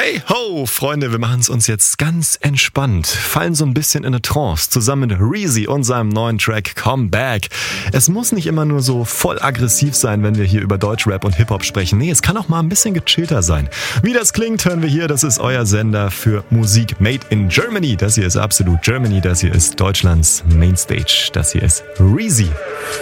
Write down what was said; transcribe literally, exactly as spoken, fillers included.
Hey ho, Freunde, wir machen es uns jetzt ganz entspannt, fallen so ein bisschen in eine Trance, zusammen mit Reezy und seinem neuen Track Come Back. Es muss nicht immer nur so voll aggressiv sein, wenn wir hier über Deutschrap und Hip-Hop sprechen. Nee, es kann auch mal ein bisschen gechillter sein. Wie das klingt, hören wir hier, das ist euer Sender für Musik made in Germany. Das hier ist absolut Germany, das hier ist Deutschlands Mainstage, das hier ist Reezy.